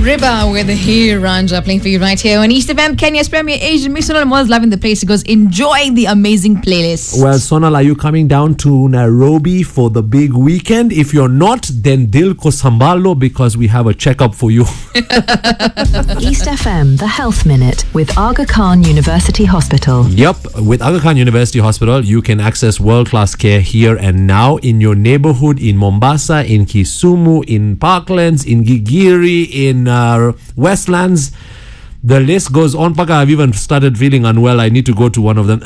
Riba with Hey Ranja playing for you right here on East FM, Kenya's premier Asian mix. Sonal was loving the place. He goes, enjoying the amazing playlist. Well, Sonal, are you coming down to Nairobi for the big weekend? If you're not, then Dil ko sambalo because we have a checkup for you. East FM, the Health Minute with Aga Khan University Hospital. Yep, with Aga Khan University Hospital, you can access world-class care here and now in your neighborhood, in Mombasa, in Kisumu, in Parklands, in Gigiri, in Westlands. The list goes on. Paka, I've even started feeling unwell. I need to go to one of them.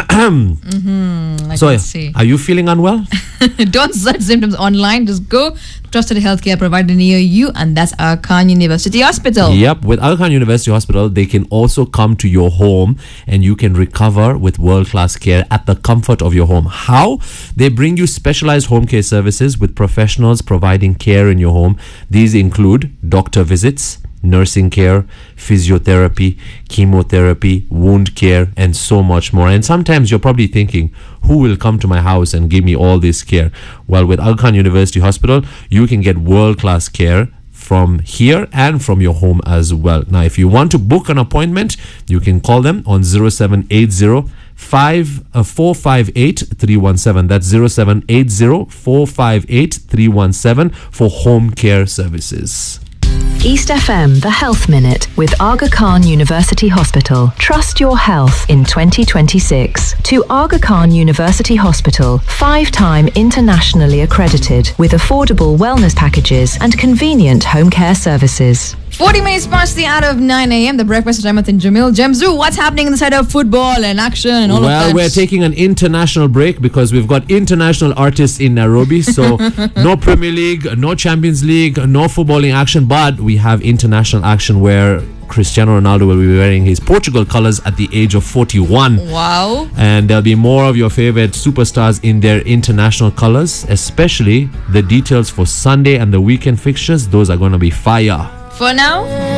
So, are you feeling unwell? Don't search symptoms online. Just go trusted healthcare provider near you, and that's Aga Khan University Hospital. Yep, with Aga Khan University Hospital, they can also come to your home and you can recover with world-class care at the comfort of your home. How? They bring you specialized home care services with professionals providing care in your home. These include doctor visits, nursing care, physiotherapy, chemotherapy, wound care, and so much more. And sometimes you're probably thinking, who will come to my house and give me all this care? Well, with Aga Khan University Hospital, you can get world-class care from here and from your home as well. Now, if you want to book an appointment, you can call them on 0780 458 317. That's 0780 458 317 for home care services. East FM, the Health Minute with Aga Khan University Hospital. Trust your health in 2026. To Aga Khan University Hospital, 5-time internationally accredited with affordable wellness packages and convenient home care services. 40 minutes past the hour of 9 a.m. The breakfast time with Jamil. Jamzu, what's happening in the side of football and action and all of that? Well, we're taking an international break because we've got international artists in Nairobi. So no Premier League, no Champions League, no footballing action, but we have international action where Cristiano Ronaldo will be wearing his Portugal colours at the age of 41. Wow. And there'll be more of your favorite superstars in their international colours, especially the details for Sunday and the weekend fixtures. Those are going to be fire. For now,